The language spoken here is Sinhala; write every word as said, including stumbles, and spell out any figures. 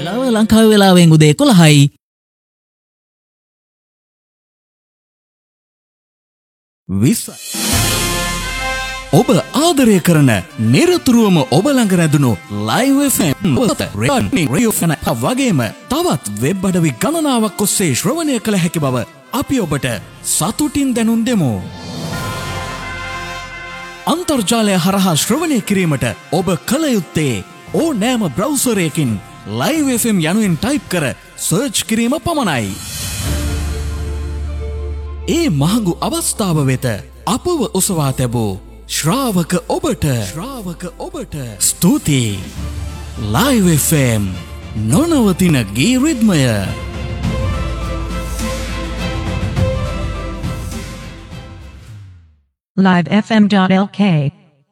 වෙලාව ලංකාවේ වෙලාවෙන් උදේ එකොළහයි. විස්සයි. ඔබ ආදරය කරන නිරතුරුවම ඔබ ළඟ රැඳුණු ලයිව් එෆ් එම් රේඩියෝ ෆැන වගේම තවත් වෙබ් අඩවි ගණනාවක් ඔස්සේ ශ්‍රවණය කළ හැකි බව අපි ඔබට සතුටින් දැනුම් දෙමු. අන්තර්ජාලය හරහා ශ්‍රවණය කිරීමට ඔබ කළ යුත්තේ ඕනෑම බ්‍රවුසරයකින් ලයිව් එෆ් එම් යනුවෙන් ටයිප් කර සර්ච් කිරීම පමණයි. ඒ මහඟු අවස්ථාව වෙත අපව ඔසවා තැබූ ශ්‍රාවක ඔබට ශ්‍රාවක ඔබට ස්තුතියි. ලයිව් එෆ් එම් නොනවතින ගී රිද්මය. live f m dot l k